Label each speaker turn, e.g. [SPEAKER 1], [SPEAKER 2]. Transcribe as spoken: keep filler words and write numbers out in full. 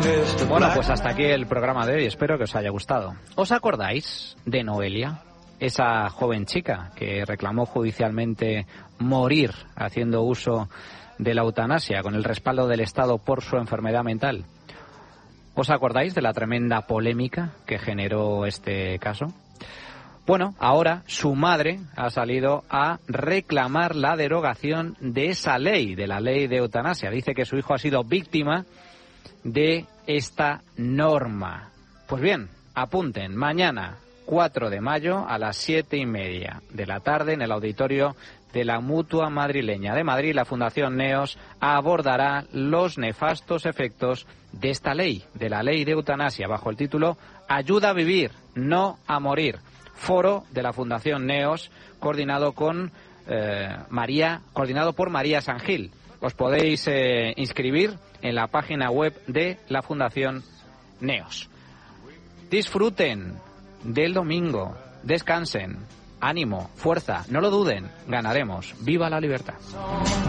[SPEAKER 1] Bueno, pues hasta aquí el programa de hoy. Espero que os haya gustado. ¿Os acordáis de Noelia? Esa joven chica que reclamó judicialmente morir haciendo uso de la eutanasia con el respaldo del Estado por su enfermedad mental. ¿Os acordáis de la tremenda polémica que generó este caso? Bueno, ahora su madre ha salido a reclamar la derogación de esa ley, de la ley de eutanasia. Dice que su hijo ha sido víctima de esta norma. Pues bien, apunten, mañana, cuatro de mayo, a las siete y media de la tarde, en el auditorio de la Mutua Madrileña de Madrid, la Fundación Neos abordará los nefastos efectos de esta ley, de la ley de eutanasia, bajo el título Ayuda a vivir, no a morir. Foro de la Fundación Neos, coordinado con eh, María, coordinado por María Sangil. Os podéis eh, inscribir en la página web de la Fundación Neos. Disfruten del domingo, descansen, ánimo, fuerza, no lo duden, ganaremos. ¡Viva la libertad!